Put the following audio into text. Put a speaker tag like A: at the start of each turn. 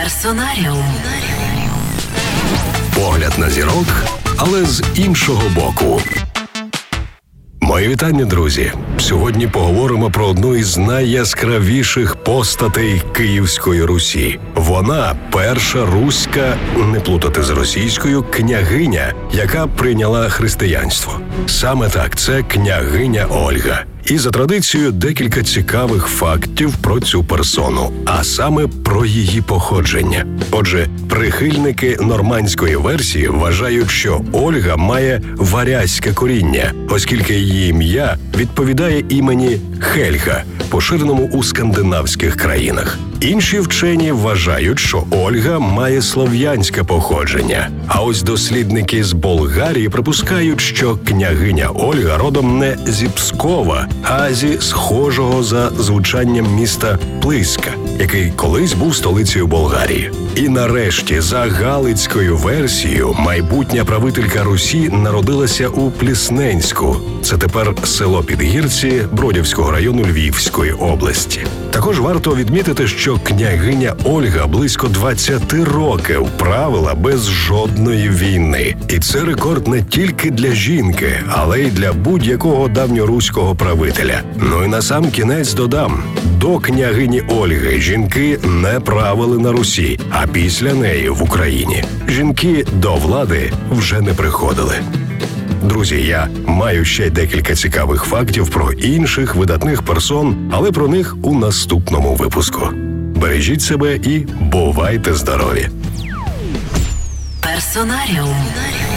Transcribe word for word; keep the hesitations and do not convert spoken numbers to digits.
A: Персонаріум.
B: Погляд на зірок, але з іншого боку. Мої вітання, друзі! Сьогодні поговоримо про одну із найяскравіших постатей Київської Русі. Вона – перша руська, не плутати з російською, княгиня, яка прийняла християнство. Саме так, це княгиня Ольга. І за традицією декілька цікавих фактів про цю персону, а саме про її походження. Отже, прихильники нормандської версії вважають, що Ольга має варязьке коріння, оскільки її ім'я відповідає імені Хельга, поширеному у скандинавських країнах. Інші вчені вважають, що Ольга має слов'янське походження. А ось дослідники з Болгарії припускають, що княгиня Ольга родом не зі Пскова, а зі схожого за звучанням міста Плиска, який колись був столицею Болгарії. І нарешті, за галицькою версією, майбутня правителька Русі народилася у Плісненську. Це тепер село Підгірці Бродівського району Львівської області. Також варто відмітити, що княгиня Ольга близько двадцять років правила без жодної війни. І це рекорд не тільки для жінки, але й для будь-якого давньоруського правителя. Ну і на сам кінець додам, до княгині Ольги жінки не правили на Русі, а після неї в Україні жінки до влади вже не приходили. Друзі, я маю ще декілька цікавих фактів про інших видатних персон, але про них у наступному випуску. Бережіть себе і бувайте здорові!
A: Персонаріум.